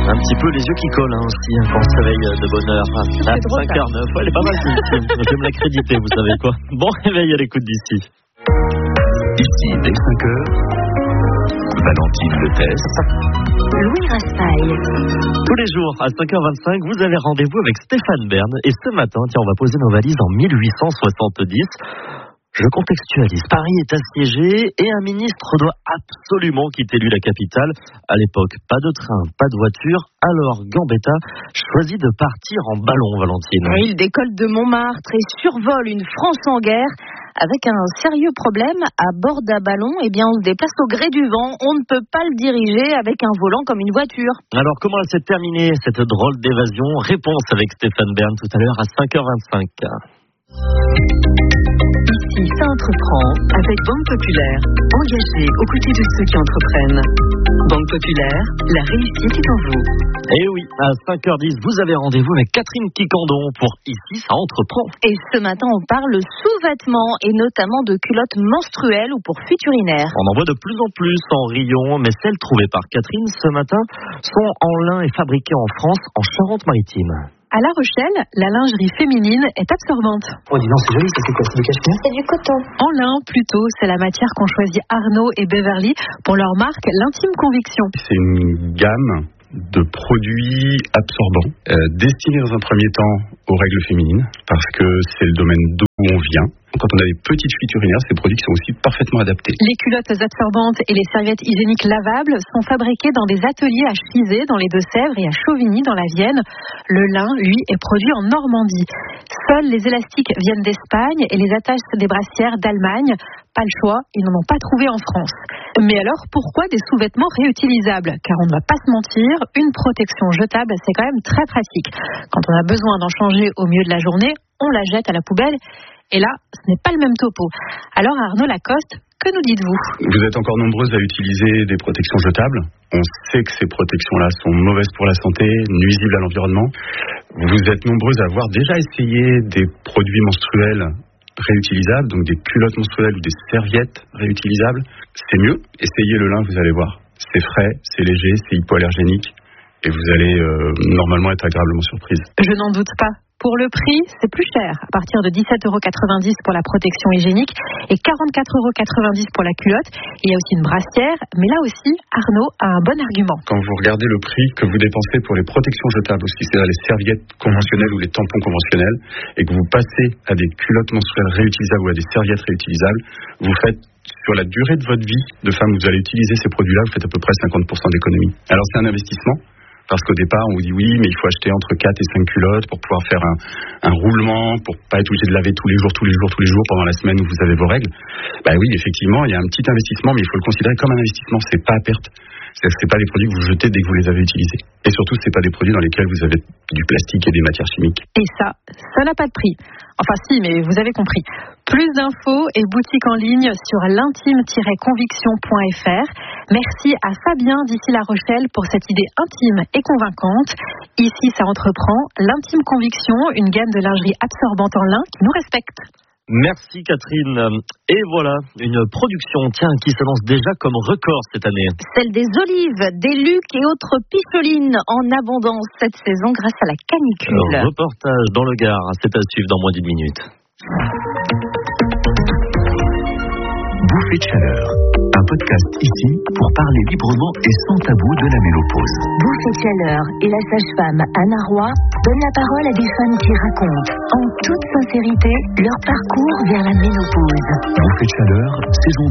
Un petit peu les yeux qui collent aussi quand on se réveille de bonne heure. À 5h09, elle est pas mal celle-ci. Je vais me l'accréditer, vous savez quoi. Bon réveil à l'écoute d'ici. Ici, dès 5h, Valentine Letes, Louis Raspail. Tous les jours, à 5h25, vous avez rendez-vous avec Stéphane Bern. Et ce matin, tiens, on va poser nos valises en 1870. Je contextualise. Paris est assiégé et un ministre doit absolument quitter la capitale. À l'époque, pas de train, pas de voiture. Alors, Gambetta choisit de partir en ballon, Valentine. Il décolle de Montmartre et survole une France en guerre. Avec un sérieux problème, à bord d'un ballon, on se déplace au gré du vent. On ne peut pas le diriger avec un volant comme une voiture. Alors, comment elle s'est terminée, cette drôle d'évasion? Réponse avec Stéphane Bern tout à l'heure à 5h25. Ici, ça entreprend avec Banque Populaire, engagée aux côtés de ceux qui entreprennent. Banque Populaire, la réussite est en vous. Et oui, à 5h10, vous avez rendez-vous avec Catherine Quicandon pour Ici, ça entreprend. Et ce matin, on parle sous-vêtements et notamment de culottes menstruelles ou pour fuites urinaires. On en voit de plus en plus en rayon, mais celles trouvées par Catherine ce matin sont en lin et fabriquées en France, en Charente-Maritime. À La Rochelle, la lingerie féminine est absorbante. Oh, dis donc, c'est joli, ça c'est quoi? C'est du cachemire? C'est du coton. En lin, plutôt, c'est la matière qu'ont choisi Arnaud et Beverly pour leur marque L'Intime Conviction. C'est une gamme de produits absorbants destinés dans un premier temps aux règles féminines parce que c'est le domaine d'où on vient. Quand on a des petites fuites urinaires, c'est des produits qui sont aussi parfaitement adaptés. Les culottes absorbantes et les serviettes hygiéniques lavables sont fabriquées dans des ateliers à Chizé dans les Deux-Sèvres et à Chauvigny dans la Vienne. Le lin, lui, est produit en Normandie. Seuls les élastiques viennent d'Espagne et les attaches des brassières d'Allemagne. Pas le choix, ils n'en ont pas trouvé en France. Mais alors, pourquoi des sous-vêtements réutilisables? Car on ne va pas se mentir, une protection jetable, c'est quand même très pratique. Quand on a besoin d'en changer au milieu de la journée, on la jette à la poubelle. Et là, ce n'est pas le même topo. Alors Arnaud Lacoste, que nous dites-vous? Vous êtes encore nombreuses à utiliser des protections jetables. On sait que ces protections-là sont mauvaises pour la santé, nuisibles à l'environnement. Vous êtes nombreuses à avoir déjà essayé des produits menstruels réutilisables, donc des culottes menstruelles ou des serviettes réutilisables. C'est mieux. Essayez le lin, vous allez voir. C'est frais, c'est léger, c'est hypoallergénique. Et vous allez normalement être agréablement surprise. Je n'en doute pas. Pour le prix, c'est plus cher, à partir de 17,90 € pour la protection hygiénique et 44,90 € pour la culotte. Il y a aussi une brassière, mais là aussi, Arnaud a un bon argument. Quand vous regardez le prix que vous dépensez pour les protections jetables, aussi c'est les serviettes conventionnelles ou les tampons conventionnels, et que vous passez à des culottes menstruelles réutilisables ou à des serviettes réutilisables, vous faites, sur la durée de votre vie de femme où vous allez utiliser ces produits-là, vous faites à peu près 50% d'économie. Alors c'est un investissement. Parce qu'au départ, on vous dit oui, mais il faut acheter entre 4 et 5 culottes pour pouvoir faire un roulement, pour pas être obligé de laver tous les jours pendant la semaine où vous avez vos règles. Bah oui, effectivement, il y a un petit investissement, mais il faut le considérer comme un investissement. C'est pas à perte. C'est pas des produits que vous jetez dès que vous les avez utilisés. Et surtout, c'est pas des produits dans lesquels vous avez du plastique et des matières chimiques. Et ça n'a pas de prix. Enfin si, mais vous avez compris. Plus d'infos et boutiques en ligne sur l'intime-conviction.fr. Merci à Fabien d'ici La Rochelle pour cette idée intime et convaincante. Ici, ça entreprend l'Intime Conviction, une gamme de lingerie absorbante en lin qui nous respecte. Merci Catherine. Et voilà, une production qui s'annonce déjà comme record cette année. Celle des olives, des lucs et autres picholines en abondance cette saison grâce à la canicule. Reportage dans le Gard, c'est à suivre dans moins d'une minute. Bouffée de chaleur. Un podcast ici pour parler librement et sans tabou de la ménopause. Bouffée de chaleur et la sage-femme Anna Roy donnent la parole à des femmes qui racontent en toute sincérité leur parcours vers la ménopause. Bouffée de chaleur, saison